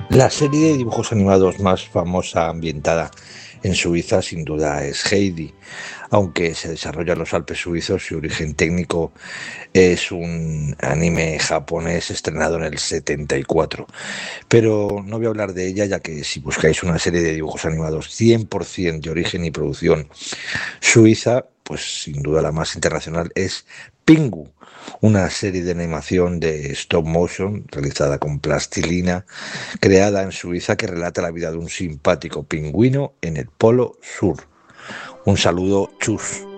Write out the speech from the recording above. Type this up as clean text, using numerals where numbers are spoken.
La serie de dibujos animados más famosa ambientada en Suiza sin duda es Heidi, aunque se desarrolla en los Alpes suizos, su origen técnico es un anime japonés estrenado en el 74. Pero no voy a hablar de ella, ya que si buscáis una serie de dibujos animados 100% de origen y producción suiza, pues sin duda la más internacional es Pingu, una serie de animación de stop motion realizada con plastilina, creada en Suiza, que relata la vida de un simpático pingüino en el Polo Sur. Un saludo, chus.